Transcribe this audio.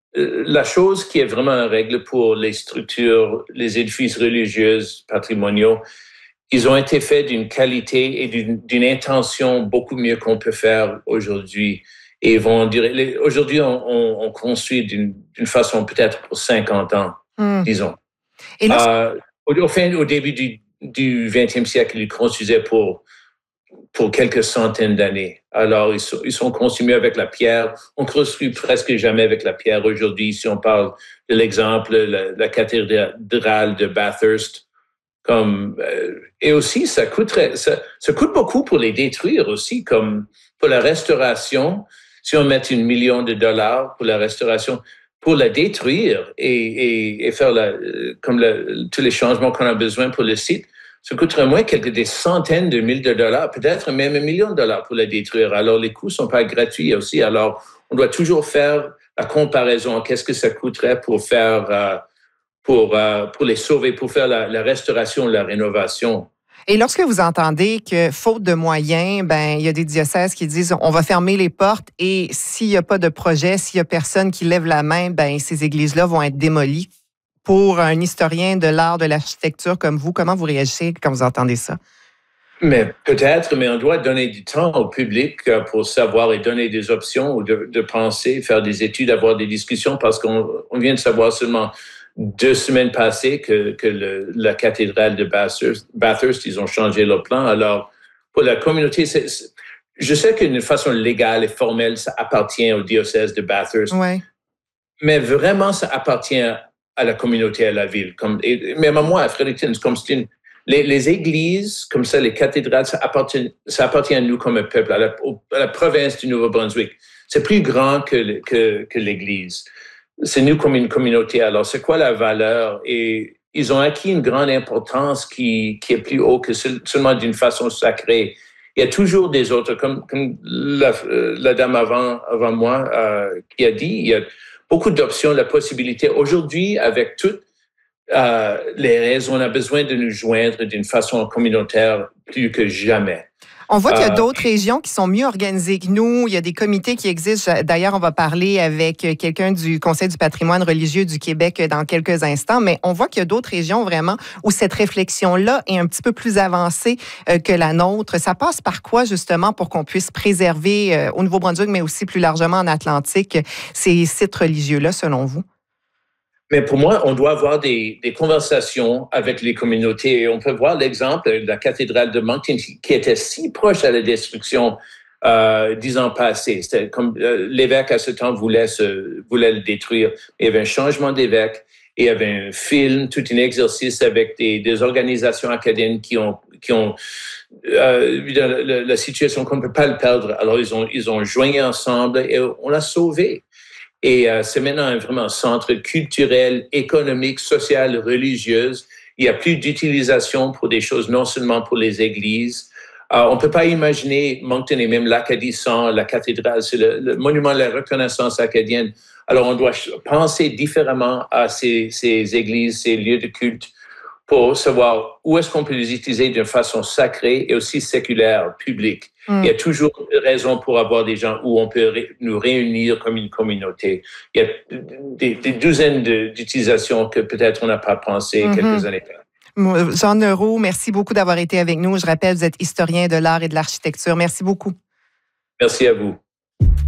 la chose qui est vraiment en règle pour les structures, les édifices religieux, patrimoniaux, ils ont été faits d'une qualité et d'une intention beaucoup mieux qu'on peut faire aujourd'hui. Et vont durer. Aujourd'hui, on construit d'une façon peut-être pour 50 ans, disons. Et lorsque Au début du 20e siècle, ils construisaient pour quelques centaines d'années. Alors, ils sont consumés avec la pierre. On construit presque jamais avec la pierre aujourd'hui. Si on parle de l'exemple, la cathédrale de Bathurst, et aussi, ça coûte beaucoup pour les détruire aussi, comme pour la restauration. Si on met $1 million pour la restauration, pour la détruire et faire tous les changements qu'on a besoin pour le site, ça coûterait moins des centaines de milliers de dollars, peut-être même $1 million pour la détruire. Alors, les coûts ne sont pas gratuits aussi. Alors, on doit toujours faire la comparaison. Qu'est-ce que ça coûterait pour faire, pour les sauver, pour faire la restauration, la rénovation? Et lorsque vous entendez que, faute de moyens, il y a des diocèses qui disent on va fermer les portes et s'il n'y a pas de projet, s'il n'y a personne qui lève la main, ces églises-là vont être démolies. Pour un historien de l'art, de l'architecture comme vous, comment vous réagissez quand vous entendez ça? Mais peut-être, mais on doit donner du temps au public pour savoir et donner des options, de penser, faire des études, avoir des discussions, parce qu'on vient de savoir seulement 2 semaines passées que la cathédrale de Bathurst, ils ont changé leur plan. Alors, pour la communauté, je sais qu'une façon légale et formelle, ça appartient au diocèse de Bathurst. Ouais. Mais vraiment, ça appartient à la communauté, à la ville. Même à moi, à Fredericton, les églises, comme ça, les cathédrales, ça appartient à nous comme un peuple, à la province du Nouveau-Brunswick. C'est plus grand que l'église. C'est nous comme une communauté. Alors, c'est quoi la valeur? Et ils ont acquis une grande importance qui est plus haut que seulement d'une façon sacrée. Il y a toujours des autres, comme la dame avant moi qui a dit, il y a beaucoup d'options, la possibilité. Aujourd'hui, avec toutes les raisons, on a besoin de nous joindre d'une façon communautaire plus que jamais. On voit qu'il y a d'autres régions qui sont mieux organisées que nous. Il y a des comités qui existent. D'ailleurs, on va parler avec quelqu'un du Conseil du patrimoine religieux du Québec dans quelques instants. Mais on voit qu'il y a d'autres régions vraiment où cette réflexion-là est un petit peu plus avancée que la nôtre. Ça passe par quoi, justement, pour qu'on puisse préserver au Nouveau-Brunswick, mais aussi plus largement en Atlantique, ces sites religieux-là, selon vous? Mais pour moi, on doit avoir des conversations avec les communautés. Et on peut voir l'exemple de la cathédrale de Moncton qui était si proche à la destruction 10 ans passés. C'était comme l'évêque à ce temps voulait le détruire. Il y avait un changement d'évêque. Et il y avait un film, tout un exercice avec des organisations académiques qui ont la situation qu'on ne peut pas le perdre. Alors, ils ont joint ensemble et on l'a sauvé. Et c'est maintenant vraiment un centre culturel, économique, social, religieuse. Il n'y a plus d'utilisation pour des choses, non seulement pour les églises. On ne peut pas imaginer Moncton et même l'Acadie sans la cathédrale. C'est le monument de la reconnaissance acadienne. Alors, on doit penser différemment à ces églises, ces lieux de culte pour savoir où est-ce qu'on peut les utiliser d'une façon sacrée et aussi séculaire, publique. Il y a toujours raison pour avoir des gens où on peut nous réunir comme une communauté. Il y a des douzaines d'utilisations que peut-être on n'a pas pensé quelques années plus. Jean Neuroux, merci beaucoup d'avoir été avec nous. Je rappelle, vous êtes historien de l'art et de l'architecture. Merci beaucoup. Merci à vous.